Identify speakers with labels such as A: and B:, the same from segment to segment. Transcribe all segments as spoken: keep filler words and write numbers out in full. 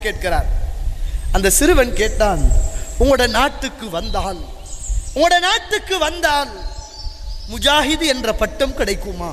A: கேட்கிறார். அந்த சிறுவன் கேட்டான், உங்களோட நாட்டுக்கு வந்தால் உங்களோட நாட்டுக்கு வந்தால் முஜாஹிது என்ற பட்டம் கிடைக்குமா,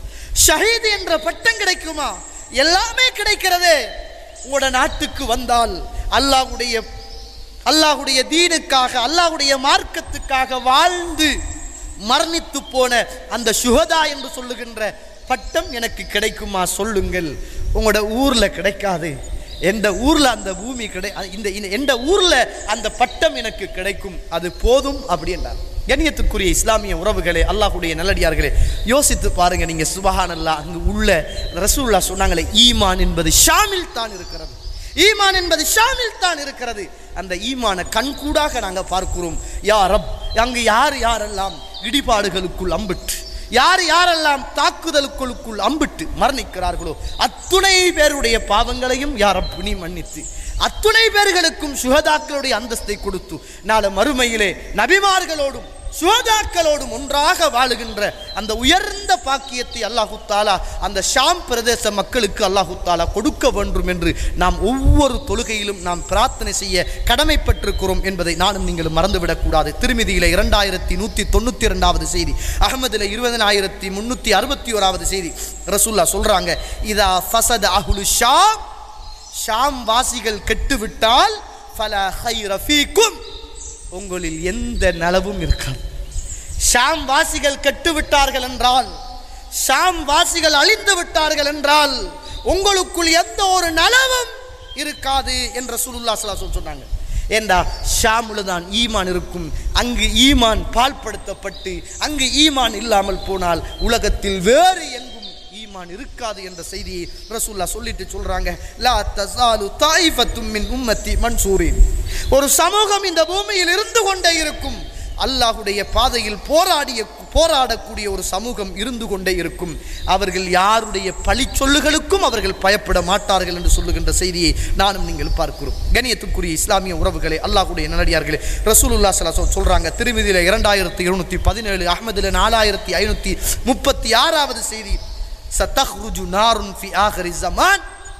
A: ஷஹீது என்ற பட்டம் கிடைக்குமா? எல்லாமே கிடைக்கிறதே. உங்களோட நாட்டுக்கு வந்தால் அல்லாஹ்வுடைய அல்லாஹ்வுடைய தீனுக்காக அல்லாஹ்வுடைய மார்க்கத்துக்காக வாழ்ந்து மரணித்து போன அந்த சுஹதா என்று சொல்லுகின்ற பட்டம் எனக்கு கிடைக்குமா சொல்லுங்கள். உங்களோட ஊர்ல கிடைக்காது, எந்த ஊர்ல அந்த பூமி கிடை இந்த எந்த ஊர்ல அந்த பட்டம் எனக்கு கிடைக்கும், அது போதும் அப்படி என்றார். கண்ணியத்துக்குரிய இஸ்லாமிய உறவுகளே, அல்லாஹ்வுடைய நல்லடியார்களே, யோசித்து பாருங்க. நீங்க சுபஹானல்லாஹ், அங்கு உள்ள ரசூலுல்லாஹ் சொன்னாங்களே, ஈமான் என்பது ஷாமில் தான் இருக்கிறது, ஈமான் என்பது ஷாமில் தான் இருக்கிறது. அந்த ஈமான கண்கூடாக நாங்கள் பார்க்கிறோம். யா ரப், அங்கு யார் யாரெல்லாம் இடிபாடுகளுக்குள் அம்பிட்டு, யார் யாரெல்லாம் தாக்குதலுக்குள்ளுக்குள் அம்பிட்டு மரணிக்கிறார்களோ அத்துணை பேருடைய பாவங்களையும் யா ரப் நீ மன்னித்து அத்துணை பேர்களுக்கும் சுஹதாக்களுடைய அந்தஸ்தை கொடுத்து நாளை மறுமையிலே நபிமார்களோடும் சுஹதாக்களோடும் ஒன்றாக வாழுகின்ற அந்த உயர்ந்த பாக்கியத்தை அல்லாஹு தாலா அந்த ஷாம் பிரதேச மக்களுக்கு அல்லாஹு தாலா கொடுக்க வேண்டும் என்று நாம் ஒவ்வொரு தொழுகையிலும் நாம் பிரார்த்தனை செய்ய கடமைப்பட்டிருக்கிறோம் என்பதை நானும் நீங்களும் மறந்துவிடக்கூடாது. திருமிதியில இரண்டாயிரத்தி நூற்றி தொண்ணூற்றி இரண்டாவது செய்தி, அகமதுல இருபதனாயிரத்தி முன்னூற்றி அறுபத்தி ஓராவது செய்தி. ரசூல்லா சொல்றாங்க, இதா ஃபஸத அஹ்லு ஷாம், ஷாம் வாசிகள் கெட்டுவிட்டால் ஃபலா கைர ஃபீக்கும், உங்களில் எந்த நலவும் இருக்காது. ஷாம் வாசிகள் கெட்டு விட்டார்கள் என்றால், ஷாம் வாசிகள் அழிந்து விட்டார்கள் என்றால் உங்களுக்குள் எந்த ஒரு நலவும் இருக்காது என்று ரசூலுல்லாஹ் ஸல்லல்லாஹு அலைஹி வஸல்லம் சொன்னாங்க. ஏண்டா ஷாமுல தான் ஈமான் இருக்கும். அங்கு ஈமான் பால்படுத்தப்பட்டு அங்கு ஈமான் இல்லாமல் போனால் உலகத்தில் வேறு எங்கும் ஈமான் இருக்காது என்ற செய்தியை ரசூலுல்லாஹ் சொல்லிட்டு சொல்றாங்க. லா தஸாலு தாயிஃபத்தும் மின் உம்மத்தி மன்சூரின், ஒரு சமூகம் இந்த பூமியில் இருந்து கொண்டே இருக்கும், அல்லாஹ்வுடைய பாதையில் போராடிய போராடக்கூடிய ஒரு சமூகம் இருந்து கொண்டே இருக்கும். அவர்கள் யாருடைய பழி சொல்லுகளுக்கும் அவர்கள் பயப்பட மாட்டார்கள் என்று சொல்லுகின்ற செய்தியை நானும் நீங்கள் பார்க்கிறோம். கண்ணியத்துக்குரிய இஸ்லாமிய உறவுகளே, அல்லாஹ்வுடைய நல்லடியார்களே, ரசூலுல்லாஹ் ஸல்லல்லாஹு அலைஹி வஸல்லம் சொல்றாங்க. திருமிதியில இரண்டாயிரத்தி இருநூற்றி பதினேழு, அஹ்மதுல நாலாயிரத்தி ஐநூற்றி முப்பத்தி ஆறாவது செய்தி, சதஹ்ருஜு நாருன் ஃபி ஆகிரி ஸமான்,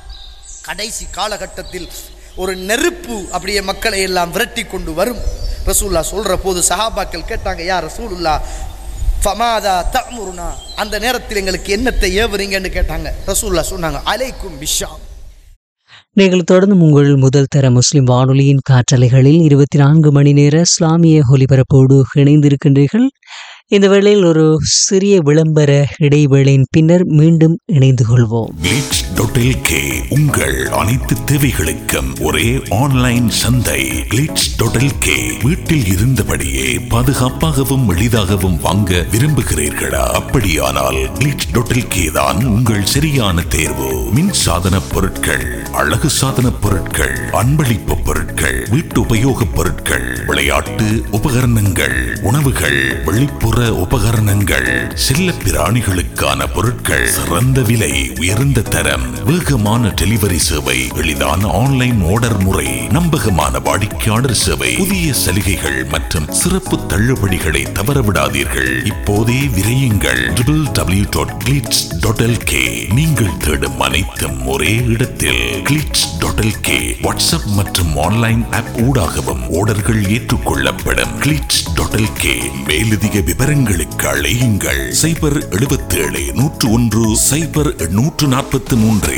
A: கடைசி காலகட்டத்தில் ஒரு நெருப்பு அப்படியே மக்களை எல்லாம் விரட்டி கொண்டு வரும். ரசூலுல்லாஹ் சொல்ற போது சஹாபாக்கள் கேட்டாங்க, யா ரசூலுல்லாஹ் ஃபமாதா தஅமுருனா, அந்த நேரத்தில் எங்களுக்கு என்னத்தை ஏவுறீங்கன்னு கேட்டாங்க. ரசூலுல்லாஹ் சொன்னாங்க, அலைக்கும் பிஷாம்.
B: நீங்கள் தொடர்ந்து உங்கள் முதல் தர முஸ்லிம் வானொலியின் காற்றலைகளில் இருபத்தி நான்கு மணி நேர இஸ்லாமிய ஒலிபரப்போடு இணைந்திருக்கின்றீர்கள். இந்த வேளையில் ஒரு சிறிய விளம்பர இடைவேளையின் பின்னர் மீண்டும் இணைந்து கொள்வோம்.
C: கிளிட்ஸ் டாட் எல் கே உங்கள் அனைத்து தேவைகளுக்கும் ஒரே ஆன்லைன் சந்தை. கிளிட்ஸ் டாட் எல் கே வீட்டில் இருந்தபடியே பாதுகாப்பாகவும் எளிதாகவும் வாங்க விரும்புகிறீர்களா? அப்படியானால் கிளிட்ஸ் டாட் எல் கே தான் உங்கள் சரியான தேர்வு. மின் சாதன பொருட்கள், அழகு சாதன பொருட்கள், அன்பளிப்பு பொருட்கள், வீட்டு உபயோக பொருட்கள், விளையாட்டு உபகரணங்கள், உணவுகள், வெளிப்புற உபகரணங்கள், செல்ல பிராணிகளுக்கான பொருட்கள், சிறந்த விலை, உயர்ந்த தரம், வேகமான டெலிவரி சேவை, எளிதான ஆன்லைன் ஆர்டர் முறை, நம்பகமான வாடிக்கையாளர் சேவை, புதிய சலுகைகள் மற்றும் சிறப்பு தள்ளுபடிகளை தவறவிடாதீர்கள். இப்போதே விரையுங்கள். W W W dot glitz dot L K. நீங்கள் தேடும் அனைத்தும் ஒரே இடத்தில். Glitz dot L K WhatsApp மற்றும் ஆன்லைன் ஆப் ஊடாகவும் ஆர்டர்கள் ஏற்றுக்கொள்ளப்படும். Glitz dot L K. மேலதிக விவரங்களுக்கு அழையுங்கள் சைபர் எழுபத்தி ஏழு நூற்று ஒன்று சைபர் நூற்று நாற்பத்தி மூன்று.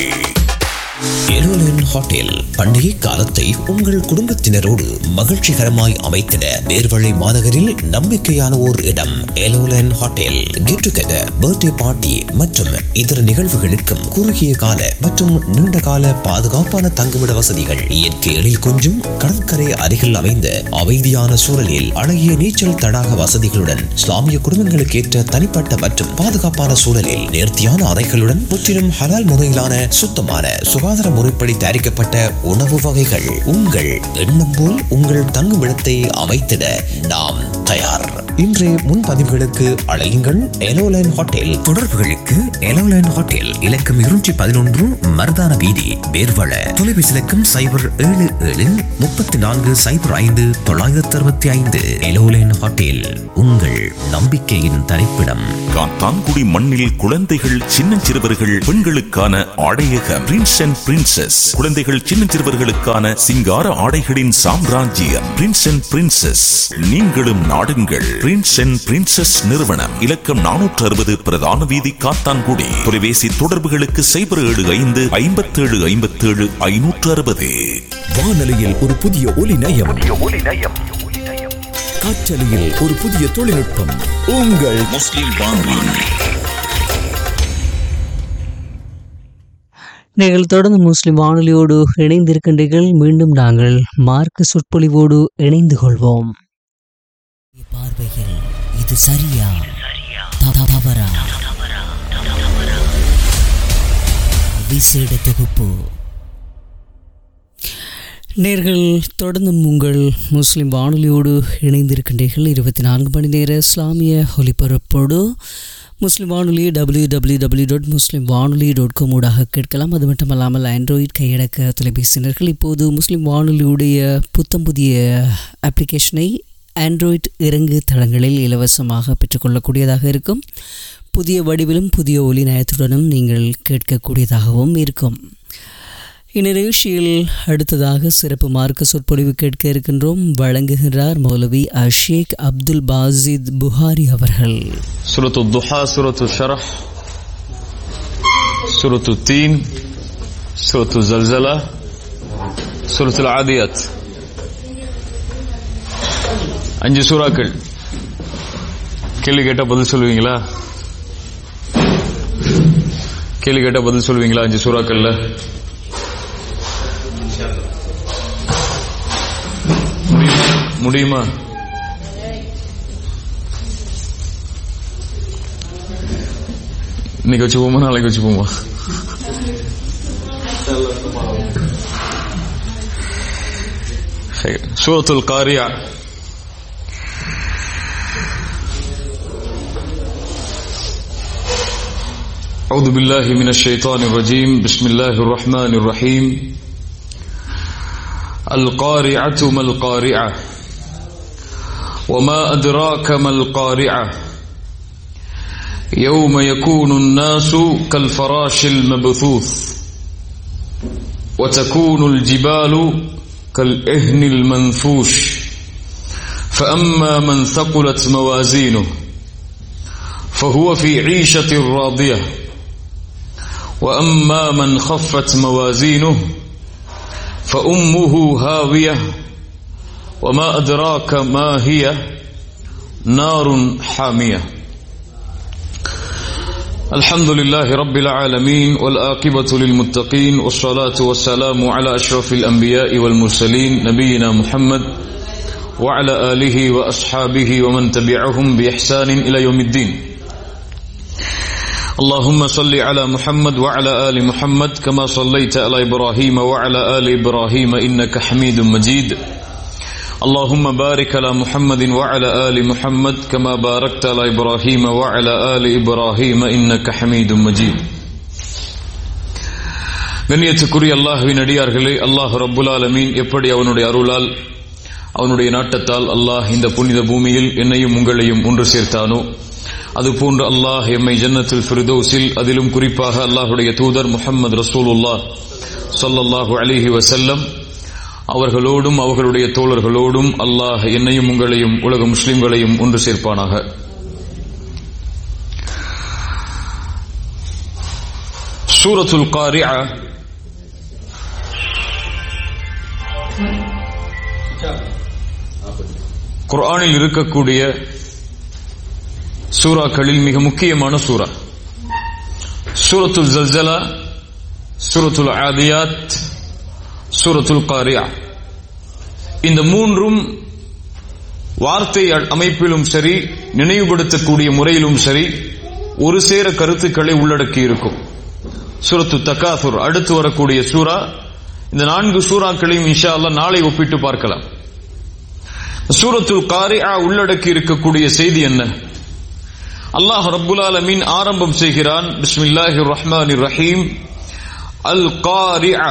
D: எலோலன் ஹோட்டல் பண்டிகை காலத்தை உங்கள் குடும்பத்தினரோடு மகிழ்ச்சிகரமாய் அமைத்திட நேர்வழி மாநகரில் நம்பிக்கையான ஓர் இடம். எலோலன் hotel get together, birthday party மற்றும் இதர நிகழ்வுகளுக்கும் குறுகிய கால மற்றும் நீண்ட கால பாதுகாப்பான தங்குமிட வசதிகள், இயற்கை எழில் கொஞ்சும் கடற்கரை அருகில் அமைந்த அமைதியான சூழலில் அழகிய நீச்சல் தடாக வசதிகளுடன், இஸ்லாமிய குடும்பங்களுக்கு ஏற்ற தனிப்பட்ட மற்றும் பாதுகாப்பான சூழலில் நேர்த்தியான அறைகளுடன், முற்றிலும் ஹலால் முறையிலான சுத்தமான சுகாதார முறைப்படி தயாரிக்கப்பட்ட உணவு வகைகள். உங்கள் எண்ணம் போல் உங்கள் தங்குமிடத்தை அமைத்திட நாம் தயார். இன்றைய முன்பதிவுகளுக்கு அழையுங்கள். எலோலைன் ஹோட்டல். தொடர்புகளுக்கு தொடர்புகளுக்கு எலோலைன் ஹோட்டல் இலக்கம் இருநூற்றி பதினொன்று மர்தான வீதி பேர்வள. தொலைபேசி இலக்கம் சைபர் ஏழு ஏழு முப்பத்தி நான்கு சைபர் ஐந்து தொள்ளாயிரத்தி அறுபத்தி ஐந்து. எலோலைன் ஹோட்டல் உங்கள் நம்பிக்கையின் தரிப்பிடம்.
C: காத்தான்குடி மண்ணில் குழந்தைகள் சின்னஞ்சிறுவர்கள் பெண்களுக்கான ஆடையகம் பிரின்ஸ் அண்ட் பிரின்சஸ். குழந்தைகள் சின்னஞ்சிறுவர்களுக்கான சிங்கார ஆடைகளின் சாம்ராஜ்யம் பிரின்ஸ் அண்ட் பிரின்சஸ். நீங்களும் நாடுங்கள் பிரின்ஸ் அண்ட் பிரின்சஸ் நிறுவனம். இலக்கம் நானூற்று அறுபது பிரதான வீதி காத்தான்குடி. தொலைபேசி தொடர்புகளுக்கு சைபர் ஏழு ஐந்து ஐம்பத்தி ஏழு ஐம்பத்தி ஏழு ஐநூற்று அறுபது.
E: வானொலியில் ஒரு புதிய ஒலி நயம், காற்றலையில் ஒரு புதிய தொழில்நுட்பம். உங்கள் முஸ்லிம் வானொலி.
B: நீங்கள் தொடர்ந்து முஸ்லிம் வானொலியோடு இணைந்திருக்கின்றீர்கள். மீண்டும் நாங்கள் மார்க்க சொற்பொழிவோடு இணைந்து கொள்வோம்.
F: பார்வையில் இது சரியா தவறா? விசேட தொகுப்பு. நேர்கள் தொடர்ந்து உங்கள் முஸ்லிம் வானொலியோடு இணைந்திருக்கின்றீர்கள். இருபத்தி நான்கு மணி நேர இஸ்லாமிய ஒலிபரப்போடு முஸ்லிம் வானொலி டபிள்யூ டபிள்யூ டபிள்யூ டாட் முஸ்லிம் வானொலி டாட் காம் ஊடாக கேட்கலாம். அது மட்டுமல்லாமல் ஆண்ட்ராய்ட் கையடக்க தொலைபேசியினர்கள் இப்போது முஸ்லிம் வானொலியுடைய புத்தம் புதிய அப்ளிகேஷனை ஆண்ட்ராய்ட் இறங்கு தளங்களில் இலவசமாக பெற்றுக்கொள்ளக்கூடியதாக இருக்கும். புதிய வடிவிலும் புதிய ஒலி நயத்துடனும் நீங்கள் கேட்கக்கூடியதாகவும் இருக்கும். இந்நிகழ்ச்சியில் அடுத்ததாக சிறப்பு மார்க்க சொற்பொழிவு கேட்க இருக்கின்றோம். வழங்குகிறார் மௌலவி அஷேக் அப்துல் பாசித் புகாரி அவர்கள்.
G: சூரத்து துஹா, சூரத்து ஷரஹ், சூரத்து தீன், சூரத்து ஜல்சலா, சூரத்துல் ஆதியாத், அஞ்சு சூறாக்கள். கேள்வி கேட்டா பதில் சொல்லுவீங்களா? கேள்வி கேட்டா பதில் சொல்லுவீங்களா? அஞ்சு சூறாக்கள்ல முடியுமா? இன்னைக்கு வச்சு போமா, நாளைக்கு வச்சு போமா? சூரத்துல் காரியா. أعوذ بالله من الشيطان الرجيم. بسم الله الرحمن الرحيم. القارعة ما القارعة وما أدراك ما القارعة يوم يكون الناس كالفراش المبثوث وتكون الجبال كالعهن المنفوش فأما من ثقلت موازينه فهو في عيشة راضية وأما من خفت موازينه فأمه هاوية وما أدراك ما هي نار حامية. الحمد لله رب العالمين والآقبة للمتقين والصلاة والسلام على أشرف الأنبياء والمرسلين نبينا محمد وعلى آله وأصحابه ومن تبعهم بإحسان إلى يوم الدين. اللهم صل على محمد وعلى آل محمد كما صليت على إبراهيم وعلى آل إبراهيم إنك حميد مجيد. اللهم بارك على محمد وعلى آل محمد كما باركت على إبراهيم وعلى آل إبراهيم إنك حميد مجيد. கண்ணியத்துக்குரிய அல்லாஹ்வின் அடியார்களே, அல்லாஹ் ரப்புல் ஆலமீன் எப்படி அவனுடைய அருளால் அவனுடைய நாட்டத்தால் அல்லாஹ் இந்த புனித பூமியில் என்னையும் உங்களையும் ஒன்று சேர்த்தானோ, அதுபோன்று அல்லாஹ் எம்மை ஜன்னத்துல் ஃபிர்தௌஸில், அதிலும் குறிப்பாக அல்லாஹுடைய தூதர் முஹம்மது ரசூலுல்லாஹ் ஸல்லல்லாஹு அலைஹி வஸல்லம் அவர்களோடும் அவர்களுடைய தோழர்களோடும் அல்லாஹ் என்னையும் உங்களையும் உலக முஸ்லிம்களையும் ஒன்று சேர்ப்பானாக. சூரத்துல் காரிஆ குர்ஆனில் இருக்கக்கூடிய சூறாக்களில் மிக முக்கியமான சூரா. சூரத்துல் ஜல்சலா, சூரத்துல் ஆதியாத், சூரத்துல் காரிஆ. இந்த மூன்றும் வார்த்தை அமைப்பிலும் சரி, நினைவுபடுத்தக்கூடிய முறையிலும் சரி, ஒரு சேர கருத்துக்களை உள்ளடக்கி இருக்கும். சூரத்து தகாசுர் அடுத்து வரக்கூடிய சூரா. இந்த நான்கு சூறாக்களையும் இன்ஷா அல்லாஹ் நாளை ஒப்பிட்டு பார்க்கலாம். சூரத்துல் காரிஆ உள்ளடக்கி இருக்கக்கூடிய செய்தி என்ன? அல்லாஹ் ரப்புல் ஆலமீன் ஆரம்பம் செய்கிறான், பிஸ்மில்லாஹிர் ரஹ்மானிர் ரஹீம், அல் காரிஅ.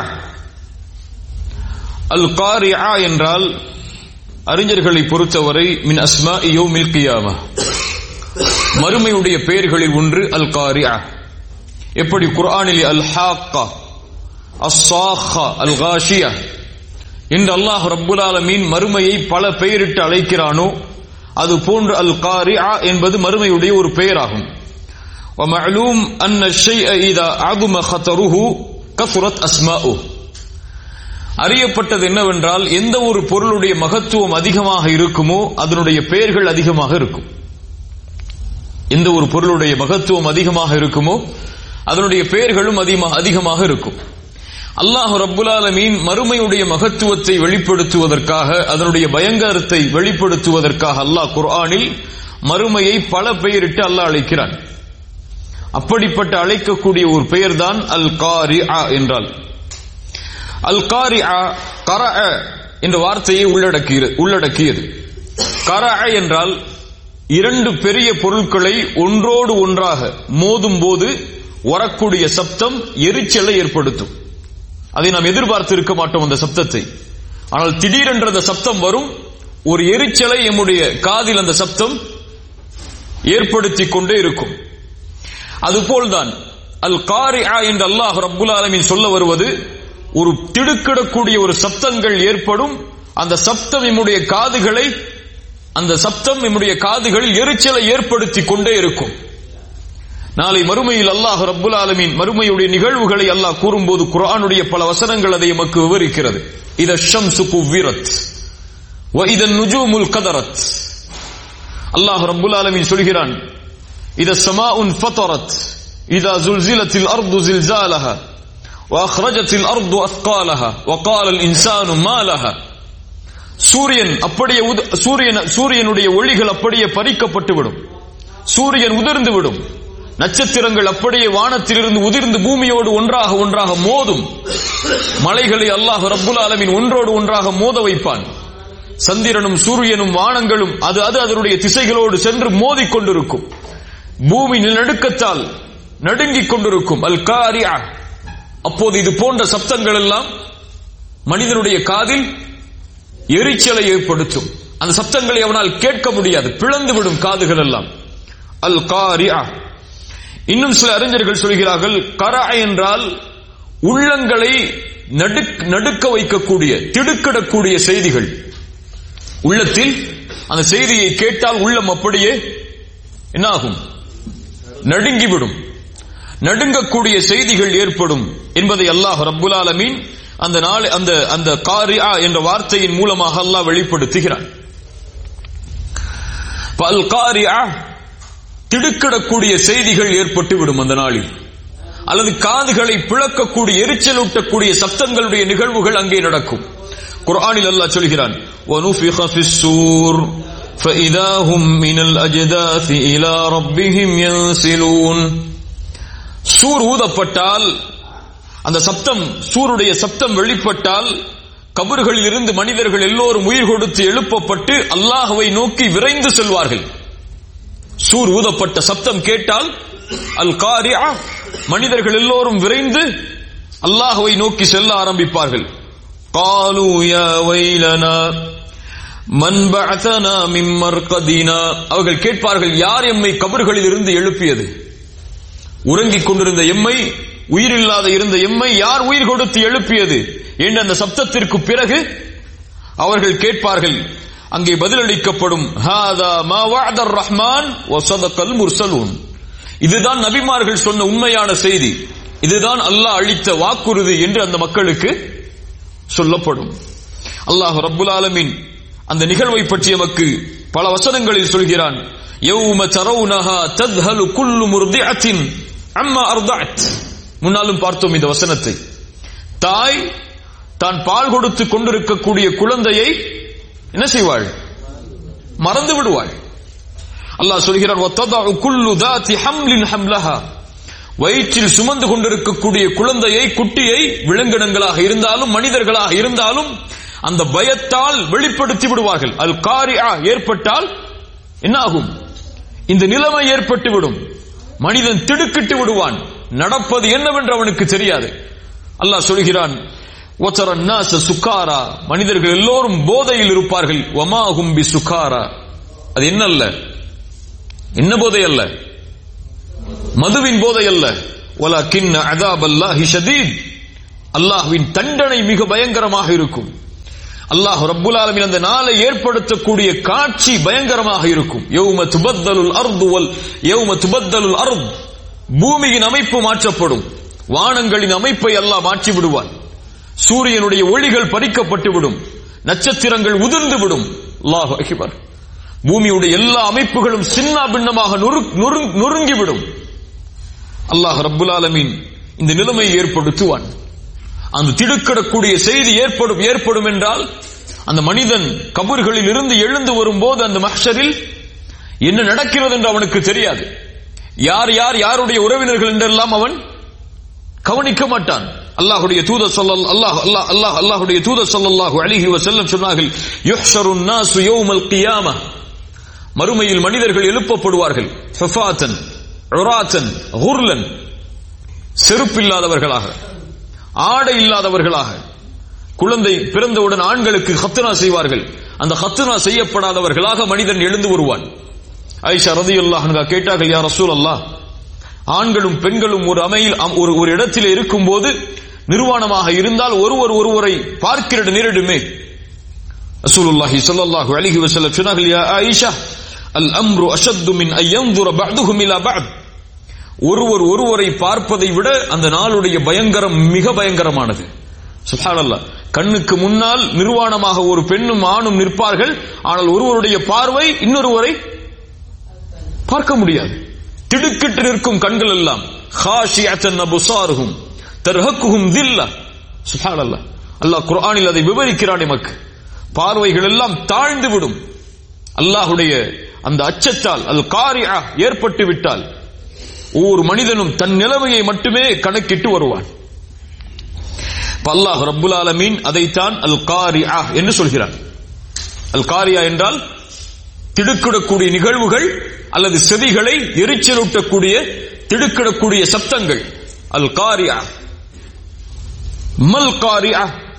G: அல் காரிஅ என்றால் அறிஞர்களை பொறுத்தவரை மின் அஸ்மாஇ யௌமில் கியாமah, மறுமையுடைய பெயர்களில் ஒன்று அல் காரிஅ. எப்படி குர்ஆனில் அல் ஹாக்கா, அஸ்ஸாஹா, அல் காஷியா என்று அல்லாஹ் ரப்புல் ஆலமீன் மறுமையை பல பெயரிட்டு அழைக்கிறானோ அது போன்று அல் காரிஅ என்பது மறுமையுடைய ஒரு பெயராகும். ومعلوم أن الشيء إذا عظم خطره كثرت أسماؤه. அறியப்பட்டது என்னவென்றால் எந்த ஒரு பொருளுடைய மகத்துவம் அதிகமாக இருக்குமோ அதனுடைய பெயர்கள் அதிகமாக இருக்கும். எந்த ஒரு பொருளுடைய மகத்துவம் அதிகமாக இருக்குமோ அதனுடைய பெயர்களும் அதிகமாக இருக்கும். அல்லாஹ் ரப்புல் ஆலமீன் மறுமையுடைய மகத்துவத்தை வெளிப்படுத்துவதற்காக, அதனுடைய பயங்கரத்தை வெளிப்படுத்துவதற்காக அல்லாஹ் குர்ஆனில் மறுமையை பல பெயரிட்டு அல்லாஹ் அழைக்கிறான். அப்படிப்பட்ட அழைக்கக்கூடிய ஒரு பெயர் தான் அல் காரிஅ என்றால். அல் காரிஅ கரஅ என்ற வார்த்தையை உள்ளடக்கியது உள்ளடக்கியது கரஅ என்றால் இரண்டு பெரிய பொருட்களை ஒன்றோடு ஒன்றாக மோதும் போது வரக்கூடிய சப்தம் எரிச்சலை ஏற்படுத்தும். அதை நாம் எதிர்பார்த்து இருக்க மாட்டோம் அந்த சப்தத்தை. ஆனால் திடீரென்ற அந்த சப்தம் வரும், ஒரு எரிச்சலை நம்முடைய காதில் அந்த சப்தம் ஏற்படுத்திக் கொண்டே இருக்கும். அதுபோல்தான் அல் காரிஅ என்று அல்லாஹ் ரப்புல் ஆலமீன் சொல்ல வருவது, ஒரு திடுக்கிடக்கூடிய ஒரு சப்தங்கள் ஏற்படும். அந்த சப்தம் நம்முடைய காதுகளை அந்த சப்தம் நம்முடைய காதுகளில் எரிச்சலை ஏற்படுத்திக் கொண்டே இருக்கும். நாளை மறுமையில் அல்லாஹ் ரப்புல் ஆலமீன் மறுமையுடைய நிகழ்வுகளை அல்லாஹ் கூறும்போது குர்ஆனுடைய பல வசனங்கள் அதை நமக்கு விவரிக்கிறது. இத ஷம்சு குவ்விரத் வ இத நுஜூமுல் கதரத். அல்லாஹ் ரப்புல் ஆலமீன் சொல்கிறான், இத ஸமாஉன் ஃபதரத் இதா ஸுல்ஸிலத்தில் அர்து ஸில்ஸாலஹா வ அக்ரஜத்தில் அர்து அஸ்காலஹா வ காலல் இன்சானு மா லஹா. சூரியன் அப்படியே சூரியன் சூரியனுடைய ஒளிகள் அப்படியே பறிக்கப்பட்டு விடும், சூரியன் உதிர்ந்து விடும், நட்சத்திரங்கள் அப்படியே வானத்திலிருந்து உதிர்ந்து பூமியோடு ஒன்றாக ஒன்றாக மோதும். மலைகளை அல்லாஹ் ரப்புல் ஆலமீன் ஒன்றோடு ஒன்றாக மோத வைப்பான். சந்திரனும் சூரியனும் வானங்களும் அது அது அதனுடைய திசைகளோடு சென்று மோதிக் கொண்டிருக்கும். பூமி நடுக்கத்தால் நடுங்கிக் கொண்டிருக்கும். அல் காரிஅ. அப்போது இது போன்ற சப்தங்கள் எல்லாம் மனிதனுடைய காதில் எரிச்சலை ஏற்படுத்தும். அந்த சப்தங்களை அவனால் கேட்க முடியாது, பிளந்துவிடும் காதுகள் எல்லாம். அல் காரிஅ. இன்னும் சில அறிஞர்கள் சொல்கிறார்கள், கரஅ என்றால் உள்ளங்களை நடுக்க வைக்கக்கூடிய, திடுக்கிடக்கூடிய செய்திகள். உள்ளத்தில் அந்த செய்தியை கேட்டால் உள்ளம் அப்படியே என்னாகும்? நடுங்கிவிடும். நடுங்கக்கூடிய செய்திகள் ஏற்படும் என்பதை அல்லாஹ் ரப்புல் ஆலமீன் அந்த நாள் அந்த அந்த காரிஅ என்ற வார்த்தையின் மூலமாக அல்லாஹ் வெளிப்படுத்துகிறான். அல் காரிஅ திடுக்கிடக்கூடிய செய்திகள் ஏற்பட்டு விடும் அந்த நாளில். அல்லது காதுகளை பிளக்கக்கூடிய, எரிச்சலூட்டக்கூடிய சப்தங்களுடைய நிகழ்வுகள் அங்கே நடக்கும். குர்ஆனில் அல்லாஹ் சொல்கிறான், وَنُفِخَ فِي الصُّورِ فَإِذَا هُمْ مِنَ الْأَجْدَاثِ إِلَى رَبِّهِمْ يَنْسِلُونَ. சூர் ஊதப்பட்டால், அந்த சப்தம், சூருடைய சப்தம் வெளிப்பட்டால், கபர்களில் இருந்து மனிதர்கள் எல்லோரும் உயிர் கொடுத்து எழுப்பப்பட்டு அல்லாஹ்வை நோக்கி விரைந்து செல்வார்கள். சூர் ஊதப்பட்ட சப்தம் கேட்டால் அல் காரிஅ, மனிதர்கள் எல்லோரும் விரைந்து அல்லாஹ்வை நோக்கி செல்ல ஆரம்பிப்பார்கள். காலு யா வைலனா மன் பஅதனா மின் மர்கதினா. அவர்கள் கேட்பார்கள், யார் எம்மை கபர்களில் இருந்து எழுப்பியது? உறங்கிக் கொண்டிருந்த எம்மை, உயிரில்லாத இருந்த எம்மை யார் உயிர் கொடுத்து எழுப்பியது என்ற அந்த சப்தத்திற்கு பிறகு அவர்கள் கேட்பார்கள். அங்கே பதிலளிக்கப்படும், ஹாதா மா வஅதர் ரஹ்மான் வ ஸதகல் முர்ஸலூன். இதுதான் நபிமார்கள் சொன்ன உண்மையான செய்தி, இதுதான் அல்லாஹ் அளித்த வாக்குறுதி என்று அந்த மக்களுக்கு சொல்லப்படும். அல்லாஹ் ரப்புல் ஆலமீன் அந்த நிகழ்வை பற்றி நமக்கு பல வசனங்களில் சொல்கிறான். யௌம தரவுனஹா தத்ஹலு குல்லு முர்திஅத்தின் அம்மா அர்தஅத். முன்னாலும் பார்த்தோம் இந்த வசனத்தை. தாய் தான் பால் கொடுத்து கொண்டிருக்கக்கூடிய குழந்தையை என்ன செய்வாள்? மறந்து விடுவாள். அல்லாஹ் சொல்கிறான், வததஉ குல்லு தாதி ஹம்லின் ஹம்லஹா. வயிற்றில் சுமந்து கொண்டிருக்கக்கூடிய குழந்தையை, குட்டியை, விலங்கினங்களாக இருந்தாலும் மனிதர்களாக இருந்தாலும் அந்த பயத்தால் வெளிப்படுத்தி விடுவார்கள். அல் காரிஅ ஏற்பட்டால் என்ன ஆகும்? இந்த நிலைமை ஏற்பட்டுவிடும். மனிதன் திடுக்கிட்டு விடுவான். நடப்பது என்னவென்று அவனுக்கு தெரியாது. அல்லாஹ் சொல்கிறான், சுக்காரா, மனிதர்கள் எல்லோரும் போதையில் இருப்பார்கள். வமாஹும் பி சுக்காரா, அது என்ன அல்ல, என்ன போதை அல்ல, மதுவின் போதை அல்ல. வலக்கின் அஸாபல்லாஹி ஷதீத், அல்லாஹ்வின் தண்டனை மிக பயங்கரமாக இருக்கும். அல்லாஹ் ரப்புல் ஆலமீன் அந்த நாளை ஏற்படுத்தக்கூடிய காட்சி பயங்கரமாக இருக்கும். யௌம துபத்தலுல் அர்து வல் யௌம துபத்தலுல் அர்த், பூமியின் அமைப்பு மாற்றப்படும். வானங்களின் அமைப்பை அல்லாஹ் மாற்றி விடுவான். சூரியனுடைய ஒளிகள் பறிக்கப்பட்டு விடும். நட்சத்திரங்கள் உதிர்ந்து விடும். அல்லாஹு அக்பர். பூமியுடைய எல்லா அமைப்புகளும் சின்ன பின்னமாக நொறுங்கிவிடும். அல்லாஹ் ரப்புல் ஆலமீன் இந்த நிலைமையை ஏற்படுத்துவான். அந்த திடுக்கிடக்கூடிய செய்தி ஏற்படும் ஏற்படும் என்றால் அந்த மனிதன் கபர்களில் இருந்து எழுந்து வரும்போது அந்த மஹ்ஷரில் என்ன நடக்கிறது என்று அவனுக்கு தெரியாது. யார் யார் யாருடைய உறவினர்கள் என்றெல்லாம் அவன் கவனிக்க மாட்டான். அல்லாஹ்வுடைய தூதர் ஸல்லல்லாஹு அல்லாஹ் அல்லாஹ் அல்லாஹ் அல்லாஹ்வுடைய தூதர் ஸல்லல்லாஹு அலைஹி வஸல்லம் சொன்னார்கள், யுஹ்ஷருன் நாசு யௌமல் கியாமah, மறுமையில் மனிதர்கள் எழுப்பப்படுவார்கள். ஃபஃபாத்தன் உராத்தன் குர்லன், செருப்பில்லாதவர்களாக, ஆடை இல்லாதவர்களாக. குழந்தை பிறந்தவுடன் ஆண்களுக்கு ஹத்னா செய்வார்கள். அந்த ஹத்னா செய்யப்படாதவர்களாக மனிதன் எழுந்து வருவான். ஆயிஷா ரலியல்லாஹு அன்ஹா கேட்டார்கள், யா ரசூலல்லாஹ், ஆண்களும் பெண்களும் ஒரு அமையில் ஒரு ஒரு இடத்தில் இருக்கும் போது நிர்வாணமாக இருந்தால் ஒருவர் ஒருவரை பார்க்கிற நேரிடுமே. ரசூலுல்லாஹி ஸல்லல்லாஹு அலைஹி வஸல்லம் சொன்னார்கள், யா ஆயிஷா, அல் அம்ரு அஷத்து மின் அன் யன்துர பஅதுஹும் இலா பஅத், ஒருவர் ஒருவரை பார்ப்பதை விட அந்த நாளுடைய பயங்கரம் மிக பயங்கரமானது. சுப்ஹானல்லாஹ், கண்ணுக்கு முன்னால் நிர்வாணமாக ஒரு பெண்ணும் ஆணும் நிற்பார்கள். ஆனால் ஒருவருடைய பார்வை இன்னொருவரை பார்க்க முடியாது. திடுக்கிட்டு நிற்கும் கண்கள் எல்லாம் ஹாஷியத்தன் அபுசாருஹும் தர்ஹக்குஹும் தில்லா. சுப்ஹானல்லாஹ், அல்லாஹ் குர்ஆனில் அதை விவரிக்கிறான் நமக்கு. பார்வைகள் எல்லாம் தாழ்ந்து விடும். அல்லாஹ்வுடைய அந்த அச்சத்தால் அல் காரிஆ ஏற்பட்டு விட்டால் ஒவ்வொரு மனிதனும் தன் நிலைமையை மட்டுமே கணக்கிட்டு வருவான். அல்லாஹ் ரப்புல் ஆலமீன் அதைத்தான் அல் காரிஆ என்று சொல்கிறான். அல் காரிஆ என்றால் திடுக்கிடக்கூடிய நிகழ்வுகள் அல்லது செவிகளை எரிச்சலூட்டக்கூடிய திடுக்கிடக்கூடிய சப்தங்கள். அல் காரிஆ. மல் காரிஆ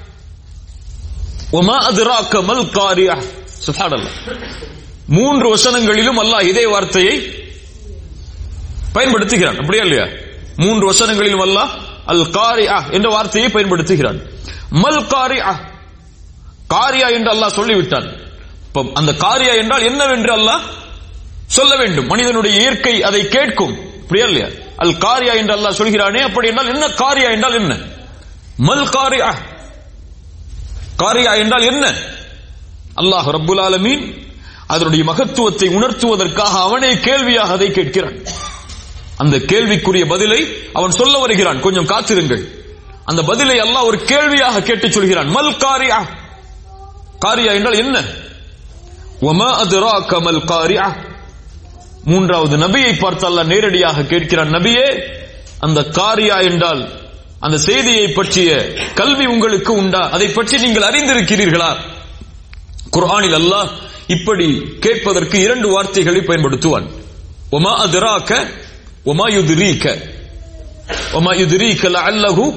G: வமா அத்ராக மல் காரிஆ. சுப்ஹானல்லாஹ், மூன்று வசனங்களிலும் அல்லாஹ் இதே வார்த்தையை பயன்படுத்துகிறான். அப்படியா இல்லையா? மூன்று வசனங்களிலும் அல்லாஹ் அல் காரிஆ என்ற வார்த்தையை பயன்படுத்துகிறான். மல் காரிஆ, காரியா என்று அல்லாஹ் சொல்லிவிட்டான். அந்த காரியா என்றால் என்னவென்று அல்லாஹ் சொல்ல வேண்டும். மனிதனுடைய இயற்கை அதை கேட்கும். அப்படியா இல்லையா? அல் காரியா என்று அல்லாஹ் சொல்கிறானே, அப்படி என்றால் என்ன? காரியா என்றால் என்ன? மல் காரியா, காரியா என்றால் என்ன? அல்லாஹ் ரப்புல் ஆலமீன் அதனுடைய மகத்துவத்தை உணர்த்துவதற்காக அவனே கேள்வியாக அதை கேட்கிறான். அந்த கேள்விக்குரிய பதிலை அவன் சொல்ல வருகிறான். கொஞ்சம் காத்திருங்கள். அந்த பதிலை அல்லாஹ் ஒரு கேள்வியாக கேட்டு சொல்கிறான். மல் காரியா, காரியா என்றால் என்ன? வமா அத்ராக மல் காரியா. மூன்றாவது நபியை பார்த்து அல்லாஹ் நேரடியாக கேட்கிறான், நபியே, அந்த காரியா என்றால் அந்த செய்தியை பற்றிய கல்வி உங்களுக்கு உண்டா? அதை பற்றி நீங்கள் அறிந்திருக்கிறீர்களா? குர்ஆனில் அல்லாஹ் இப்படி கேட்பதற்கு இரண்டு வார்த்தைகளை பயன்படுத்துவான். வமா அத்ராக வமா யுத்ரீக. வமா யுத்ரீக லஅல்லஹு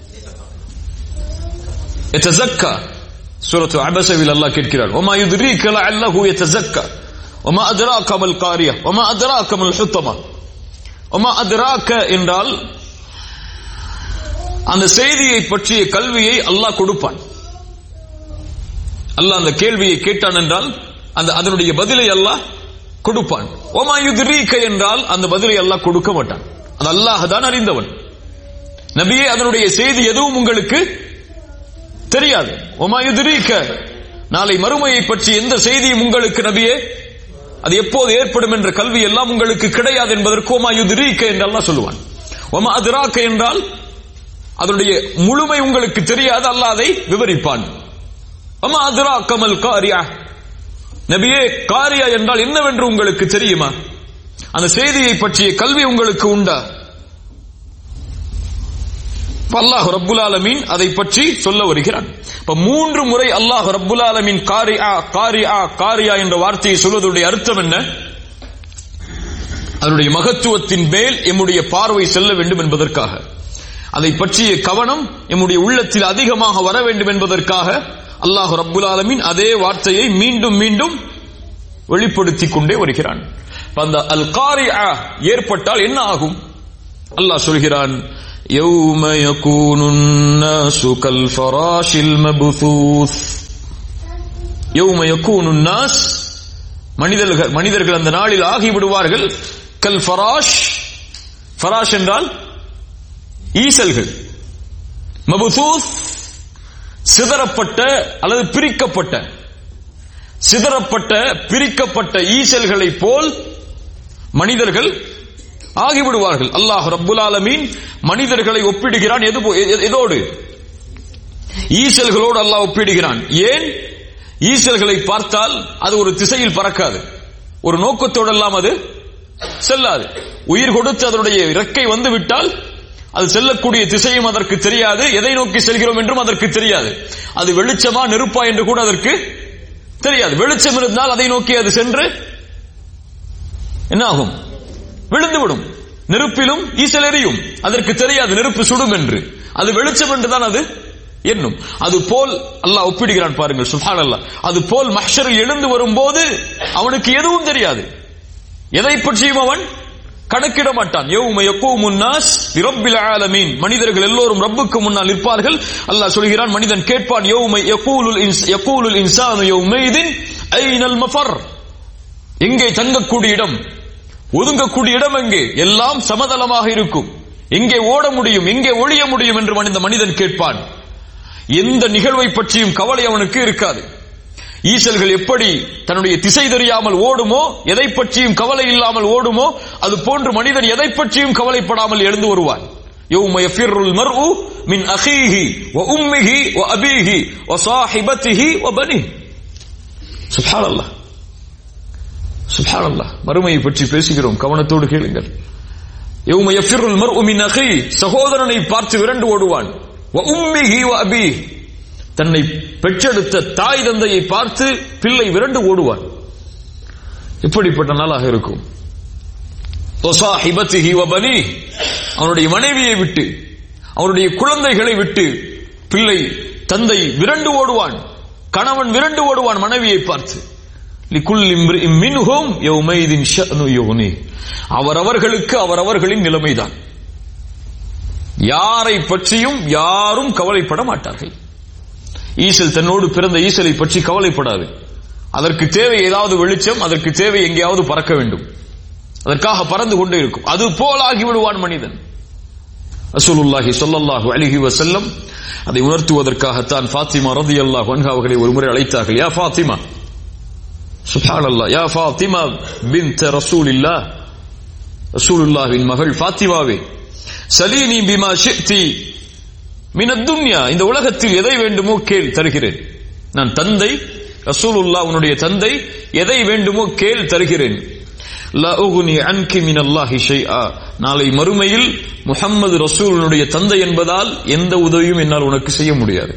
G: யதஸக்கா. சூரத்து அபஸவில் அல்லாஹ் கேட்கிறான், வமா யுத்ரீக லஅல்லஹு யதஸக்கா வமா அத்ராக மல் காரியா வமா அத்ராக மல் ஹுத்தமா. வமா அத்ராக என்றால் அந்த செய்தியை பற்றிய கல்வியை அல்லாஹ் கொடுப்பான். அல்லாஹ் அந்த கேள்வியை கேட்டான் என்றால் அந்த அதனுடைய பதிலை அல்லாஹ் கொடுப்பான். வமா யுத்ரீக என்றால் அந்த பதிலை அல்லாஹ் கொடுக்க மாட்டான். அது அல்லாஹ் தான் அறிந்தவன். நபியே, அதனுடைய செய்தி எதுவும் உங்களுக்கு தெரியாது. வமா யுத்ரீக, நாளை மறுமையை பற்றி எந்த செய்தியும் உங்களுக்கு நபியே, அது எப்போது ஏற்படும் என்ற கல்வி எல்லாம் உங்களுக்கு கிடையாது என்பதற்கு வமா யுத்ரீக என்று அல்லாஹ் சொல்லுவான். வமா அத்ராக என்றால் அதனுடைய முழுமை உங்களுக்கு தெரியாது, அல்லாஹ் அதை விவரிப்பான். வமா அத்ராக மல் காரியா. நபியே, காரியா என்றால் என்னவென்று உங்களுக்கு தெரியுமா? அந்த செய்தியை பற்றிய கல்வி உங்களுக்கு உண்டா? அல்லாஹ் ரப்புல் ஆலமீன் அதை பற்றி சொல்ல வருகிறான். இப்ப மூன்று முறை அல்லாஹ் ரப்புல் ஆலமீன் காரியா காரியா காரியா என்ற வார்த்தையை சொல்வதுடைய அர்த்தம் என்ன? அதனுடைய மகத்துவத்தின் மேல் எம்முடைய பார்வை செல்ல வேண்டும் என்பதற்காக, அதை பற்றிய கவனம் எம்முடைய உள்ளத்தில் அதிகமாக வர வேண்டும் என்பதற்காக அல்லாஹ் ரப்புல் ஆலமீன் அதே வார்த்தையை மீண்டும் மீண்டும் வெளிப்படுத்திக் கொண்டே வருகிறான். அந்த அல் காரிஆ ஏற்பட்டால் என்ன ஆகும்? அல்லாஹ் சொல்கிறான், யௌம யகூனுன் நாசு கல் ஃபராஷில் மப்தூஸ். யௌம யகூனுன் நாஸ், மனிதர்கள் மனிதர்கள் அந்த நாளில் ஆகிவிடுவார்கள். கல் ஃபராஷ், ஃபராஷ் என்றால் ஈசல்கள், மப்தூஸ் சிதறப்பட்ட அல்லது பிரிக்கப்பட்ட, சிதறப்பட்ட பிரிக்கப்பட்ட ஈசல்களை போல் மனிதர்கள் ஆகிவிடுவார்கள். அல்லாஹ் ரப்புல் ஆலமீன் மனிதர்களை ஒப்பிடுகிறான் எதோடு? ஈசல்களோடு அல்லாஹ் ஒப்பிடுகிறான். ஏன்? ஈசல்களை பார்த்தால் அது ஒரு திசையில் பறக்காது, ஒரு நோக்கத்தோடு எல்லாம் அது செல்லாது. உயிர் கொடுத்து அதனுடைய இறக்கை வந்து விட்டால் அது செல்லக்கூடிய திசையும் அதற்கு தெரியாது, எதை நோக்கி செல்கிறோம் என்றும் அதற்கு தெரியாது. அது வெளிச்சமா நெருப்பா என்று கூட அதற்கு தெரியாது. வெளிச்சம் இருந்தால் அதை நோக்கி அது சென்று என்ன ஆகும்? விழுந்துவிடும். நெருப்பிலும் ஈசல் எரியும், அதற்கு தெரியாது நெருப்பு சுடும் என்று. அது வெளிச்சம் என்றுதான் அது என்னும். அது போல் அல்லாஹ் ஒப்பிடுகிறான் பாருங்கள், சுப்ஹானல்லாஹ். அது போல் மஹ்ஷரில் எழுந்து வரும்போது அவனுக்கு எதுவும் தெரியாது, எதை பற்றியும் அவன் கணக்கிட மாட்டான். யௌம யகூமுன் நாஸ் லிரப்பில் ஆலமீன், மனிதர்கள் எல்லோரும் ரப்புக்கு முன்னால் நிற்பார்கள். அல்லாஹ் சொல்கிறான், மனிதன் கேட்பான், யௌம யகூலுல் இன்ஸ் யகூலுல் இன்சானு யௌமைதின் ஐனல் மஃபர், எங்கே தங்கக்கூடிய இடம், ஒதுங்கக்கூடிய இடம் எங்கே? எல்லாம் சமதளமாக இருக்கும், எங்கே ஓட முடியும், எங்கே ஒளிய முடியும் என்று மனித மனிதன் கேட்பான். எந்த நிகழ்வை பற்றியும் கவலை அவனுக்கு இருக்காது. ஈசல்கள் எப்படி தன்னுடைய திசை தெரியாமல் ஓடுமோ, எதை பற்றியும் கவலை இல்லாமல் ஓடுமோ, அது போன்று மனிதன் எதை பற்றியும் கவலைப்படாமல் எழுந்து வருவான். யௌம யஃபிர்ருல் மர்உ மின் அஹீஹி வ உம்மிஹி வ அபீஹி வ ஸாஹிபத்திஹி வ பனிஹி. சுப்ஹானல்லாஹ், சுப்ஹானல்லாஹ். மறுமையை பற்றி பேசுகிறோம், கவனத்தோடு கேளுங்கள். யௌம யஃபிர்ருல் மர்உ மின் அஹீஹி, சகோதரனை பார்த்து விரண்டு ஓடுவான். வ உம்மிஹி வ அபீஹி, தன்னை பெற்றெடுத்த தாய் தந்தையை பார்த்து பிள்ளை விரண்டு ஓடுவான். இப்படிப்பட்ட நாளாக இருக்கும். அவனுடைய மனைவியை விட்டு, அவனுடைய குழந்தைகளை விட்டு பிள்ளை தந்தை விரண்டு ஓடுவான், கணவன் விரண்டு ஓடுவான் மனைவியை பார்த்து. அவரவர்களுக்கு அவரவர்களின் நிலைமைதான். யாரை பற்றியும் யாரும் கவலைப்பட மாட்டார்கள். ஈசல் தன்னோடு பிறந்த ஈசலை பற்றி கவலைப்படாது. அதற்கு தேவை ஏதாவது வெளிச்சம், அதற்கு தேவை எங்கேயாவது பறக்க வேண்டும், அதற்காக பறந்து கொண்டே இருக்கும். அது போல் ஆகிவிடுவான் மனிதன். ரசூலுல்லாஹி ஸல்லல்லாஹு அலைஹி வஸல்லம் அதை உணர்த்துவதற்காகத்தான் ஃபாத்திமா ரலியல்லாஹு அன்ஹா அவர்களை ஒருமுறை அழைத்தார்கள். யா ஃபாத்திமா, சுப்ஹானல்லாஹ், யா ஃபாத்திமா பின்த் ரசூலில்லாஹ், ரசூலுல்லாஹ்வின் மகள் ஃபாத்திமாவே, சலீனி பிமா ஷி'தி மினத் துன்யா, இந்த உலகத்தில் எதை வேண்டுமோ கேள் தருகிறேன். நான் தந்தை ரசூலுல்லாஹ், உன்னுடைய தந்தை, எதை வேண்டுமோ கேள் தருகிறேன். லா உக்னி அன்கி மினல்லாஹி ஷைஆ, நாளை மறுமையில் முஹம்மது ரசூலுடைய தந்தை என்பதால் எந்த உதவியும் என்னால் உனக்கு செய்ய முடியாது.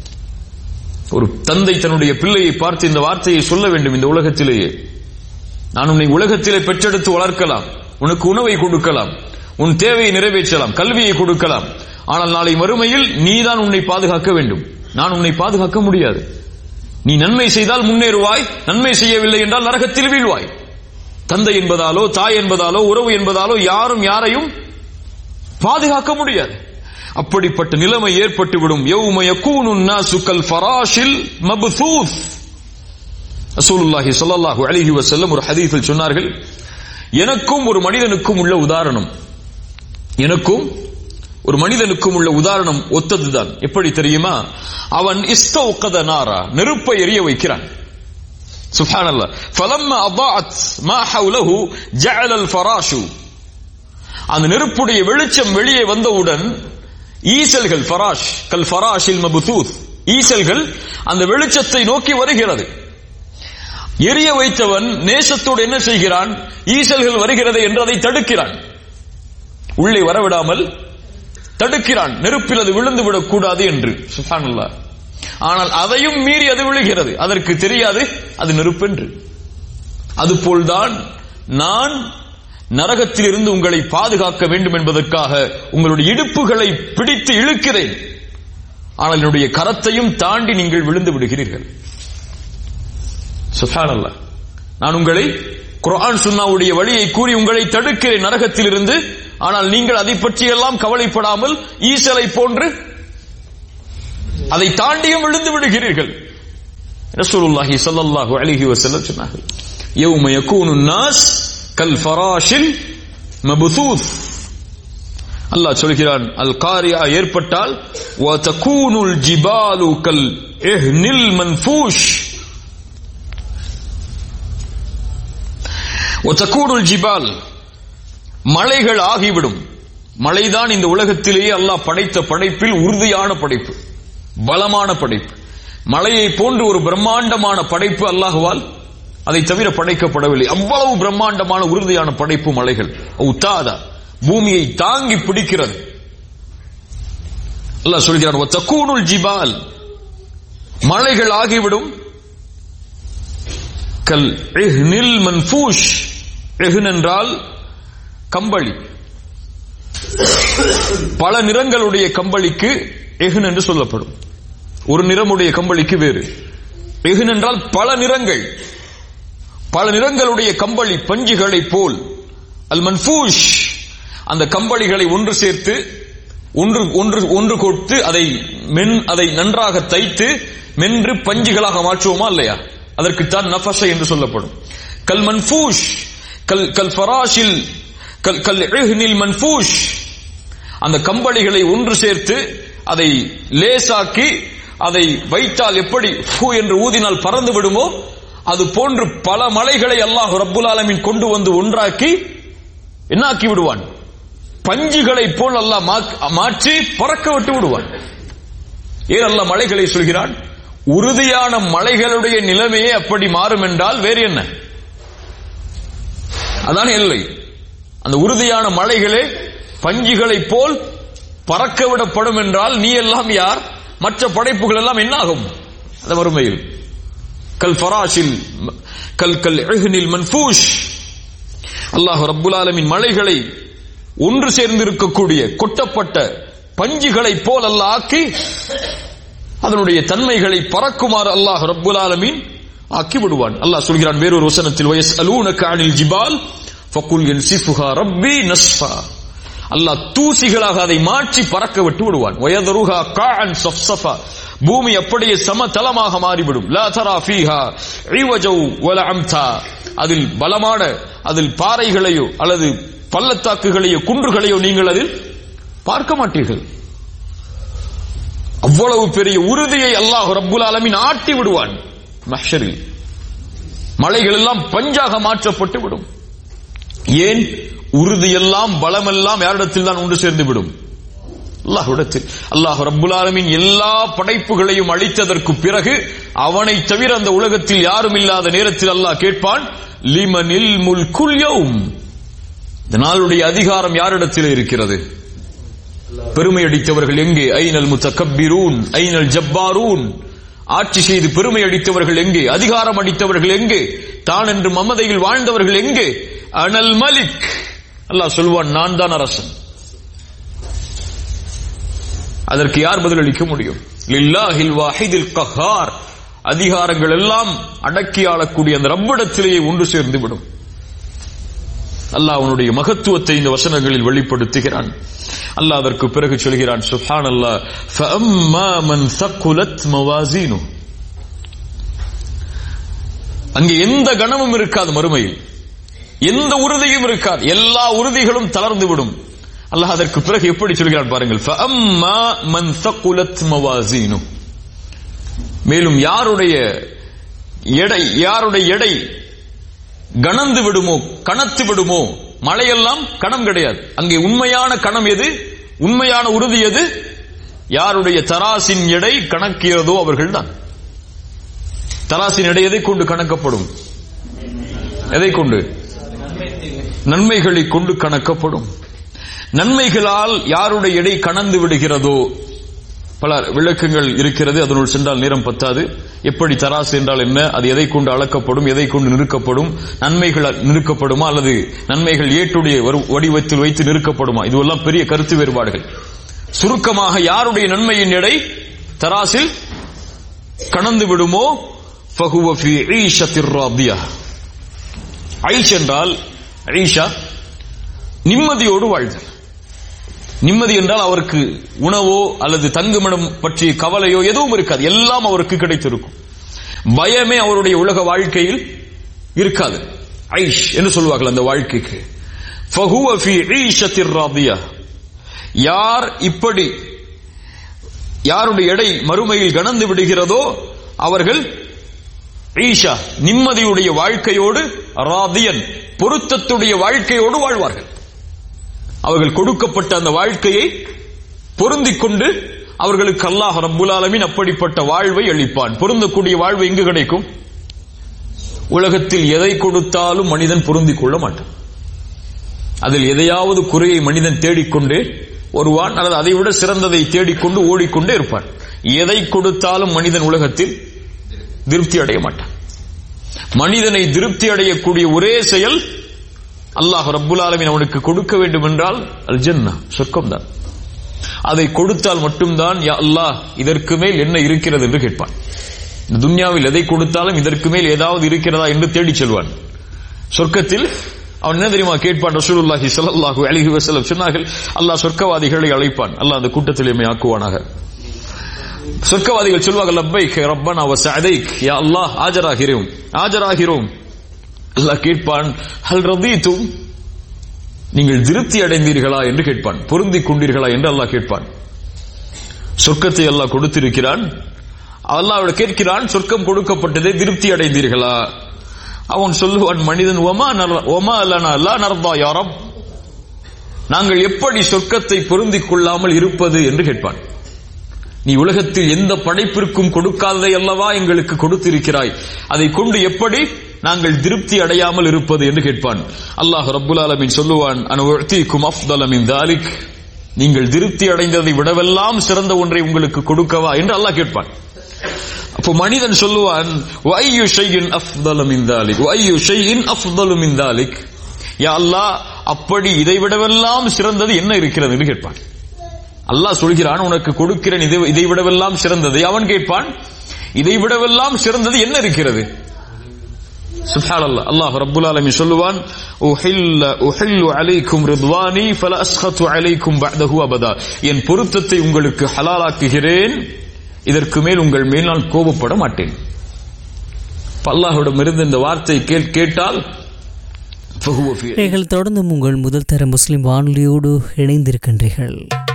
G: ஒரு தந்தை தன்னுடைய பிள்ளையை பார்த்து இந்த வார்த்தையை சொல்ல வேண்டும் இந்த உலகத்திலேயே. நான் உன்னை உலகத்திலே பெற்றெடுத்து வளர்க்கலாம், உனக்கு உணவை கொடுக்கலாம், உன் தேவையை நிறைவேற்றலாம், கல்வியை கொடுக்கலாம், ஆனால் நாளை மறுமையில் நீதான் உன்னை பாதுகாக்க வேண்டும், நான் உன்னை பாதுகாக்க முடியாது. நீ நன்மை செய்தால் முன்னேறுவாய், நன்மை செய்யவில்லை என்றால் நரகத்தில் வீழ்வாய். தந்தை என்பதாலோ தாய் என்பதாலோ உறவு என்பதாலோ யாரும் யாரையும் பாதுகாக்க முடியாது. அப்படிப்பட்ட நிலைமை ஏற்பட்டுவிடும். யௌம யகூனுன் நாசு கல் ஃபராஷில் மப்தூஸ். ரசூலுல்லாஹி ஸல்லல்லாஹு அலைஹி வஸல்லம் ஒரு ஹதீஸில் சொன்னார்கள், எனக்கும் ஒரு மனிதனுக்கும் உள்ள உதாரணம், எனக்கும் ஒரு மனிதனுக்கும் உள்ள உதாரணம் ஒத்ததுதான். எப்படி தெரியுமா? அவன் இஸ்தௌகத நாரா, நெருப்பை எரிய வைக்கிறான். சுப்ஹானல்லாஹ். ஃபலம்மா அதாஅத் மா ஹவுலஹு ஜஅல அல் ஃபராஷு, அந்த நெருப்புடைய வெளிச்சம் வெளியே வந்தவுடன் ஈசல்கள், ஃபராஷ் கல் ஃபராஷில் மப்தூஸ், ஈசல்கள் அந்த வெளிச்சத்தை நோக்கி வருகிறது. எரிய வைத்தவன் நேசத்தோடு என்ன செய்கிறான்? ஈசல்கள் வருகிறது என்று அதை தடுக்கிறான், உள்ளே வரவிடாமல் தடுக்கிறான், நெருப்பில் அது விழுந்து விடக்கூடாது என்று. சுப்ஹானல்லாஹ். ஆனால் அதையும் மீறி அது விழுகிறது, அதற்கு தெரியாது அது நெருப்பென்று. அதுபோல்தான் நான் நரகத்திலிருந்து உங்களை பாதுகாக்க வேண்டும் என்பதற்காக உங்களுடைய இடுப்புகளை பிடித்து இழுக்கிறேன், ஆனால் என்னுடைய கரத்தையும் தாண்டி நீங்கள் விழுந்து விடுகிறீர்கள். சுப்ஹானல்லாஹ். நான் உங்களை குர்ஆன் சுன்னாவுடைய வழியை கூறி உங்களை தடுக்கிறேன் நரகத்திலிருந்து, ஆனால் நீங்கள் அதை பற்றியெல்லாம் கவலைப்படாமல் ஈசலை போன்று அதை தாண்டியும் விழுந்து விடுகிறீர்கள். ரசூலுல்லாஹி ஸல்லல்லாஹு அலைஹி வஸல்லம் சொன்னார்கள், யௌம யகூனு الناس கல்ஃபராஷில் மபதூஸ். அல்லாஹ் சொல்கிறான், அல் காரியா ஏற்பட்டால் வ தகூனுல் ஜிபாலு கல் இஹ்னில் மன்ஃபூஷ் வ தகூனுல் ஜிபால், மலைகள் ஆகிவிடும். மலைதான் இந்த உலகத்திலேயே அல்லாஹ் படைத்த படைப்பில் உறுதியான படைப்பு, பலமான படைப்பு. மலையை போன்று ஒரு பிரம்மாண்டமான படைப்பு அல்லாஹ்வால் அதை தவிர படைக்கப்படவில்லை. அவ்வளவு பிரம்மாண்டமான உறுதியான படைப்பு மலைகள். உத்தாதா, பூமியை தாங்கி பிடிக்கிறது. அல்லாஹ் சொல்கிறான், வதகூனுல் ஜிபால், மலைகள் ஆகிவிடும். கல் இஹ்னில் மன்ஃபூஷ், இஹ்ன் என்றால் கம்பளி. பல நிறங்களுடைய கம்பளிக்கு இஹ்ன் என்று சொல்லப்படும். ஒரு நிறமுடைய கம்பளிக்கு வேறு. இஹ்ன் என்றால் பல நிறங்கள், பல நிறங்களுடைய கம்பளி பஞ்சுகளை போல். அல் மன்ஃபூஷ், அந்த கம்பளிகளை ஒன்று சேர்த்து ஒன்று ஒன்று ஒன்று கொடுத்து அதை மென் அதை நன்றாக தைத்து மென்று பஞ்சுகளாக மாற்றுவோமா இல்லையா, அதற்குத்தான் நஃபஸ என்று சொல்லப்படும். கல் மன்ஃபூஷ் கல் கல் ஃபராஷில் கல் கல் இஹ்னில் மன்ஃபூஷ், அந்த கம்பளிகளை ஒன்று சேர்த்து அதை லேசாக்கி அதை வைத்தால் எப்படி ஃபூ என்று ஊதினால் பறந்து விடுமோ அது போன்று பல மலைகளை அல்லாஹ் ரப்புல் ஆலமீன் கொண்டு வந்து ஒன்றாக்கி என்னாக்கி விடுவான், பஞ்சுகளை போல் அல்லாஹ் மாற்றி பறக்க விட்டு விடுவான். ஏன் அல்லாஹ் மலைகளை சொல்கிறான்? உறுதியான மலைகளுடைய நிலைமையே அப்படி மாறும் என்றால் வேறு என்ன? அதான் எல்லை. அந்த உறுதியான மலைகளே பஞ்சுகளை போல் பறக்க விடப்படும் என்றால் நீ எல்லாம் யார்? மற்ற படைப்புகள் எல்லாம் என்ன ஆகும் அந்த வறுமையில்? கல் ஃபராஷில் கல் கல் இஹ்னில் மன்ஃபூஷ். அல்லாஹ் ரப்புல் ஆலமீன் மலைகளை ஒன்று சேர்ந்து இருக்கக்கூடிய கொட்டப்பட்ட பஞ்சுகளை போல் அல்லாஹ் ஆக்கி அதனுடைய தன்மைகளை பறக்குமாறு அல்லாஹ் ரப்புல் ஆலமீன் ஆக்கி விடுவான். அல்லாஹ் சொல்கிறான் வேறொரு வசனத்தில், வயஸ்அலூனக அனில் ஜிபால் ஃபகுல் யன்சிஃபுஹா ரப்பி நஸ்ஃபா. அல்லாஹ் தூசிகளாக அதை மாற்றி பறக்க விட்டு விடுவான். வயதருஹா காஅன் ஸஃப்ஸஃபா, பூமி அப்படியே சமதளமாக மாறிவிடும். லா தரா ஃபீஹா இவஜௌ வல அம்தா, அதில் பலமான அதில் பாறைகளையோ அல்லது பள்ளத்தாக்குகளையோ குன்றுகளையோ நீங்கள் அதில் பார்க்க மாட்டீர்கள். அவ்வளவு பெரிய உறுதியை அல்லாஹ் ரப்புல் ஆலமீன் ஆட்டி விடுவான். மஹ்ஷரில் மலைகள் எல்லாம் பஞ்சாக மாற்றப்பட்டு விடும். ஏன்? உறுதியெல்லாம் பலமெல்லாம் யாரிடத்தில் தான் ஒன்று சேர்ந்து விடும்? அல்லாஹ்விடத்தில். அல்லாஹ் ரப்புல் ஆலமீன் எல்லா படைப்புகளையும் அழித்ததற்கு பிறகு அவனை தவிர அந்த உலகத்தில் யாரும் இல்லாத நேரத்தில் அல்லாஹ் கேட்பான், லிமனில் முல்குல் யௌம், இந்த நாளுடைய அதிகாரம் யாரிடத்தில் இருக்கிறது? பெருமை அடித்தவர்கள் எங்கே? ஐனல் முத்தகப்பிரூன் ஐனல் ஜப்பாரூன், ஆட்சி செய்து பெருமை அடித்தவர்கள் எங்கே? அதிகாரம் அடித்தவர்கள் எங்கே? தான் என்று மமதையில் வாழ்ந்தவர்கள் எங்கே? அனல் மலிக், அல்லாஹ் சொல்வான், நான் தான் அரசன். அதற்கு யார் பதிலளிக்க முடியும்? லில்லாஹில் வாஹிதில் கஹார், அதிகாரங்கள் எல்லாம் அடக்கி ஆளக்கூடிய அந்த ரப்பிடத்திலேயே ஒன்று சேர்ந்து விடும். அல்லாஹ் அவனுடைய மகத்துவத்தை இந்த வசனங்களில் வெளிப்படுத்துகிறான். அல்லாஹ் அதற்கு பிறகு சொல்கிறான், சுப்ஹானல்லாஹ், ஃபஅம்மா மன் ஸகுலத் மவாஸீனு, அங்கே எந்த கணமும் இருக்காது, மறுமையில் எந்த உறுதியும் இருக்காது, எல்லா உறுதிகளும் தளர்ந்து விடும். அல்லாஹ் அதற்கு பிறகு எப்படி சொல்கிறான் பாருங்கள், ஃபஅம்மா மன் ஸகுலத் மவாஸீனு, மேலும் யாருடைய எடை யாருடைய எடை கணந்து விடுமோ, கணத்து விடுமோ, மழையெல்லாம் கணம் கிடையாது. அங்கே உண்மையான கணம் எது? உண்மையான உறுதி எது? யாருடைய தராசின் எடை கணக்கியதோ அவர்கள் தான். தராசின் எடை எதை கொண்டு கணக்கப்படும்? எதை கொண்டு? நன்மைகளை கொண்டு கணக்கப்படும். நன்மைகளால் யாருடைய எடை கணந்து விடுகிறதோ, பல விளக்கங்கள் இருக்கிறது, அதனுள் சென்றால் நேரம் பத்தாது. எப்படி தராசு என்றால் என்ன, அது எதை கொண்டு அளக்கப்படும், எதை கொண்டு நிறுக்கப்படும், நன்மைகள் நிறுக்கப்படுமா அல்லது நன்மைகள் ஏட்டுடைய வடிவத்தில் வைத்து நிறுக்கப்படுமா, இதுவெல்லாம் பெரிய கருத்து வேறுபாடுகள். சுருக்கமாக யாருடைய நன்மையின் எடை தராசில் கணந்து விடுமோ ஃபஹுவ ஃபீ ஈஷத்திர் ராதியா. ஐஷ் என்றால் ஈஷா நிம்மதியோடு வாழ்தல். நிம்மதி என்றால் அவருக்கு உணவோ அல்லது தங்குமிடம் பற்றிய கவலையோ எதுவும் இருக்காது, எல்லாம் அவருக்கு கிடைத்திருக்கும். பயமே அவருடைய உலக வாழ்க்கையில் இருக்காது. ஐஷ் என்று சொல்வார்கள் அந்த வாழ்க்கைக்கு. ஃபஹுவ ஃபீ ஈஷத்திர் ராதியா. யார் இப்படி யாருடைய எடை மறுமையில் கணந்து விடுகிறதோ அவர்கள் ஈஷா நிம்மதியுடைய வாழ்க்கையோடு, ராதியன் பொருத்தத்துடைய வாழ்க்கையோடு வாழ்வார்கள். அவர்கள் கொடுக்கப்பட்ட அந்த வாழ்க்கையை பொருந்திக் கொண்டு அவர்களுக்கு அல்லாஹ் ரப்புல் ஆலமீன் அப்படிப்பட்ட வாழ்வை அளிப்பான். பொருந்தக்கூடிய வாழ்வு எங்கு கிடைக்கும்? உலகத்தில் எதை கொடுத்தாலும் மனிதன் பொருந்திக் கொள்ள மாட்டான். அதில் எதையாவது குறையை மனிதன் தேடிக்கொண்டே வருவான், அல்லது அதை விட சிறந்ததை தேடிக்கொண்டு ஓடிக்கொண்டே இருப்பான். எதை கொடுத்தாலும் மனிதன் உலகத்தில் திருப்தி அடைய மாட்டான். மனிதனை திருப்தி அடையக்கூடிய ஒரே செயல் அல்லாஹ் ரப்புல் ஆலமீன் அவனுக்கு கொடுக்க வேண்டும் என்றால் அல் ஜன்னா, சொர்க்கம் தான். அதை கொடுத்தால் மட்டும்தான் யா அல்லாஹ் இதற்கு மேல் என்ன இருக்கிறது என்று கேட்பான். இந்த துன்யாவில் எதை கொடுத்தாலும் இதற்கு மேல் ஏதாவது இருக்கிறதா என்று தேடி செல்வான். சொர்க்கத்தில் அவன் என்ன தெரியுமா கேட்பான்? ரசூலுல்லாஹி ஸல்லல்லாஹு அலைஹி வஸல்லம் சொன்னார்கள், அல்லாஹ் சொர்க்கவாதிகளை அழைப்பான். அல்லாஹ் அந்த கூட்டத்தில் எம்மை ஆக்குவானாக. சொர்க்கவாதிகள் சொல்வார்கள், லப்பைக் ரப்பனா வ சஅதைக், யா அல்லாஹ் ஆஜராகிறோம் ஆஜராகிறோம். அல்லாஹ் கேட்பான், ஹல் ரதீதும், நீங்கள் திருப்தி அடைந்தீர்களா என்று கேட்பான். பொருந்திக் கொண்டீர்களா என்று அல்லாஹ் கேட்பான். சொர்க்கத்தை அல்லாஹ் கொடுத்திருக்கிறான். அல்லாஹ் கேட்கிறான், சொர்க்கம் கொடுக்கப்பட்டதை திருப்தி அடைந்தீர்களா? அவன் சொல்லுவான், மனிதன் ஒமா ஒமா லனா லா நர்தா யா ரப், நாங்கள் எப்படி சொர்க்கத்தை பொருந்திக் கொள்ளாமல் இருப்பது என்று கேட்பான். நீ உலகத்தில் எந்த படைப்பிற்கும் கொடுக்காததை அல்லவா எங்களுக்கு கொடுத்திருக்கிறாய், அதை கொண்டு எப்படி நாங்கள் திருப்தி அடையாமல் இருப்பது என்று கேட்பான். அல்லாஹ் ரப்புல் ஆலமீன் சொல்லுவான், அன உஅதீகும் அஃதல மின் தாலிக், நீங்கள் திருப்தி அடைந்ததை விடவெல்லாம் சிறந்த ஒன்றை உங்களுக்கு கொடுக்கவா என்று அல்லாஹ் கேட்பான். அப்போ மனிதன் சொல்லுவான், வஅய்யு ஷைஇன் அஃதலு மின் தாலிக் வஅய்யு ஷைஇன் அஃதலு மின் தாலிக், யா அல்லாஹ் அப்படி இதை விடவெல்லாம் சிறந்தது என்ன இருக்கிறது என்று கேட்பான். அல்லாஹ் சொல்கிறான், உனக்கு கொடுக்கிறேன் இதை விடவெல்லாம் சிறந்தது. அவன் கேட்பான், இதை விடவெல்லாம் சிறந்தது என்ன இருக்கிறது? சுப்ஹானல்லாஹ். அல்லாஹ் ரப்புல் ஆலமீன் சொல்லுவான், உஹில்ல உஹில்லு அலைக்கும் ரித்வானி ஃபலா அஸ்கது அலைக்கும் பஅதஹு அபதா, என் பொருத்தத்தை உங்களுக்கு ஹலாலாக்குகிறேன், இதற்கு மேல் உங்கள் மேல் நான் கோபப்பட மாட்டேன். அல்லாஹ்விடமிருந்து இந்த வார்த்தை கேட்டால்
F: நீங்கள் தொடர்ந்து உங்கள் முதல் தர முஸ்லிம் வானொலியோடு இணைந்திருக்கின்றீர்கள்.